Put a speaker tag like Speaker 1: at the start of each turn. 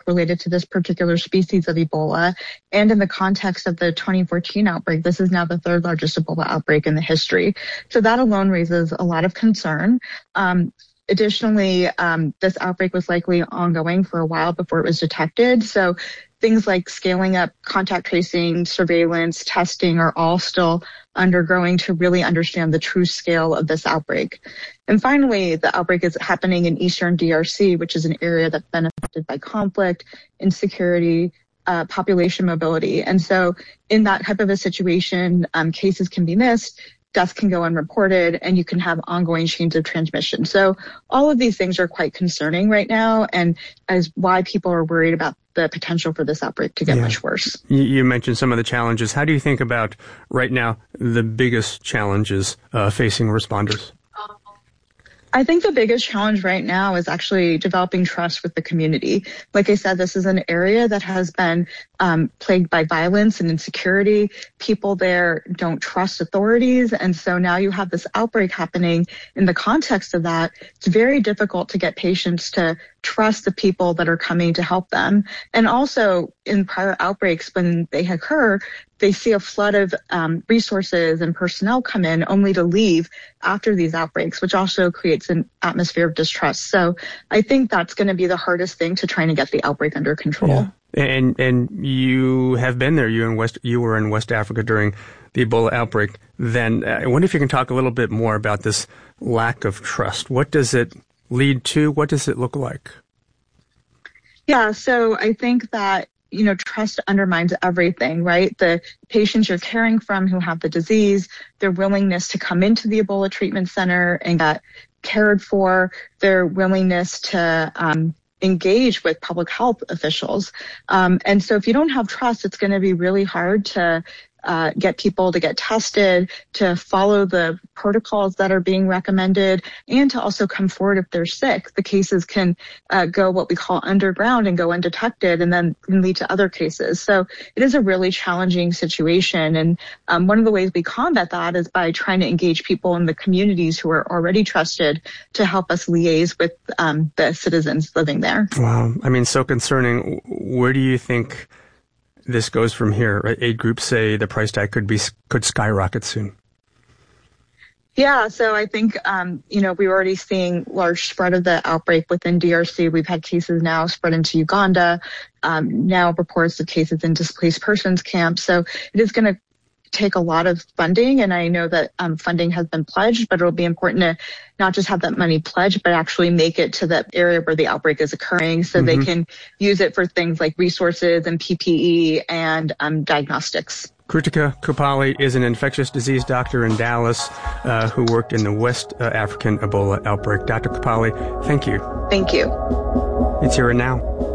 Speaker 1: related to this particular species of Ebola. And in the context of the 2014 outbreak, this is now the third largest Ebola outbreak in the history. So that alone raises a lot of concern. Additionally, this outbreak was likely ongoing for a while before it was detected. So things like scaling up contact tracing, surveillance, testing are all still undergoing to really understand the true scale of this outbreak. And finally, the outbreak is happening in Eastern DRC, which is an area that's been affected by conflict, insecurity, population mobility. And so in that type of a situation, cases can be missed, deaths can go unreported, and you can have ongoing chains of transmission. So all of these things are quite concerning right now, and as why people are worried about the potential for this outbreak to get much worse.
Speaker 2: You mentioned some of the challenges. How do you think about right now the biggest challenges facing responders?
Speaker 1: I think the biggest challenge right now is actually developing trust with the community. Like I said, this is an area that has been plagued by violence and insecurity. People there don't trust authorities. And so now you have this outbreak happening in the context of that. It's very difficult to get patients to trust the people that are coming to help them. And also in prior outbreaks, when they occur, they see a flood of resources and personnel come in only to leave after these outbreaks, which also creates an atmosphere of distrust. So I think that's going to be the hardest thing to trying to get the outbreak under control.
Speaker 2: Yeah. And you have been there. You were in West Africa during the Ebola outbreak. Then I wonder if you can talk a little bit more about this lack of trust. What does it lead to? What does it look like?
Speaker 1: Yeah, so I think that trust undermines everything, right? The patients you're caring from who have the disease, their willingness to come into the Ebola treatment center and get cared for, their willingness to engage with public health officials. And so if you don't have trust, it's going to be really hard to get people to get tested, to follow the protocols that are being recommended, and to also come forward if they're sick. The cases can go what we call underground and go undetected, and then can lead to other cases. So it is a really challenging situation. And one of the ways we combat that is by trying to engage people in the communities who are already trusted to help us liaise with the citizens living there.
Speaker 2: Wow. I mean, so concerning. Where do you think this goes from here? Right? Aid groups say the price tag could skyrocket soon.
Speaker 1: Yeah, so I think, we're already seeing large spread of the outbreak within DRC. We've had cases now spread into Uganda, now reports of cases in displaced persons camps. So it is going to take a lot of funding, and I know that funding has been pledged, but it'll be important to not just have that money pledged, but actually make it to the area where the outbreak is occurring so they can use it for things like resources and PPE and diagnostics.
Speaker 2: Krutika Kupali is an infectious disease doctor in Dallas who worked in the West African Ebola outbreak. Dr. Kupali, thank you.
Speaker 1: Thank you.
Speaker 2: It's Here and Now.